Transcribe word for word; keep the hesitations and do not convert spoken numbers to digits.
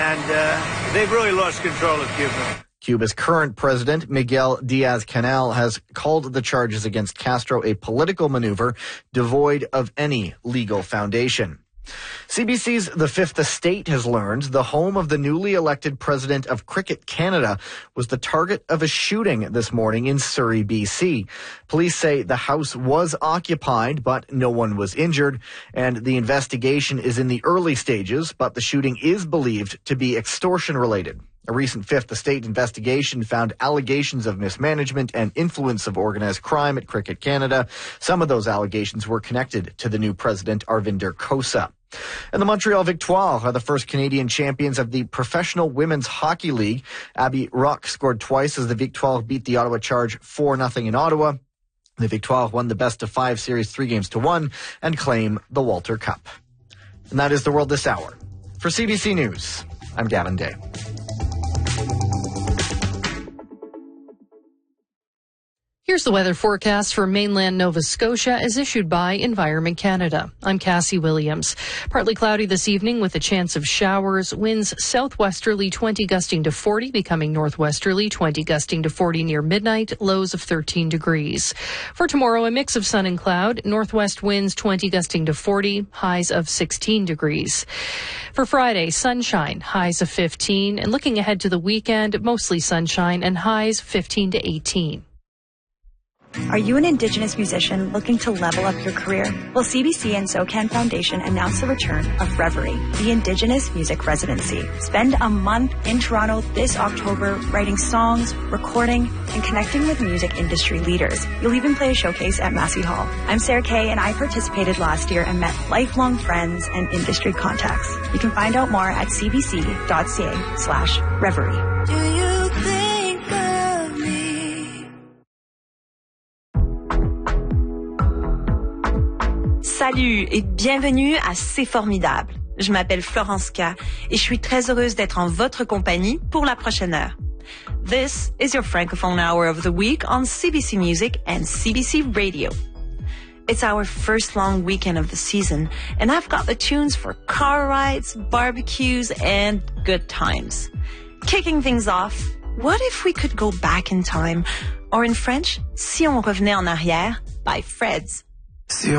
and uh, they've really lost control of Cuba. Cuba's current president, Miguel Diaz-Canel, has called the charges against Castro a political maneuver devoid of any legal foundation. C B C's The Fifth Estate has learned the home of the newly elected president of Cricket Canada was the target of a shooting this morning in Surrey, B C. Police say the house was occupied, but no one was injured, and the investigation is in the early stages, but the shooting is believed to be extortion-related. A recent Fifth Estate investigation found allegations of mismanagement and influence of organized crime at Cricket Canada. Some of those allegations were connected to the new president, Arvinder Kosa. And the Montreal Victoire are the first Canadian champions of the Professional Women's Hockey League. Abby Rock scored twice as the Victoire beat the Ottawa Charge four nothing in Ottawa. The Victoire won the best of five series three games to one and claim the Walter Cup. And that is the world this hour. For C B C News, I'm Gavin Day. Here's the weather forecast for mainland Nova Scotia as issued by Environment Canada. I'm Cassie Williams. Partly cloudy this evening with a chance of showers. Winds southwesterly twenty gusting to forty, becoming northwesterly twenty gusting to forty near midnight, lows of thirteen degrees. For tomorrow, a mix of sun and cloud. Northwest winds twenty gusting to forty, highs of sixteen degrees. For Friday, sunshine, highs of fifteen. And looking ahead to the weekend, mostly sunshine and highs fifteen to eighteen. Are you an Indigenous musician looking to level up your career? Well, C B C and SoCan Foundation announced the return of Reverie, the Indigenous Music Residency. Spend a month in Toronto this October writing songs, recording, and connecting with music industry leaders. You'll even play a showcase at Massey Hall. I'm Sarah Kay, and I participated last year and met lifelong friends and industry contacts. You can find out more at cbc.ca slash Reverie. Do you think Salut et bienvenue à C'est Formidable. Je m'appelle Florence K et je suis très heureuse d'être en votre compagnie pour la prochaine heure. This is your Francophone Hour of the Week on C B C Music and C B C Radio. It's our first long weekend of the season, and I've got the tunes for car rides, barbecues, and good times. Kicking things off, what if we could go back in time? Or in French, Si on revenait en arrière by Freds. Si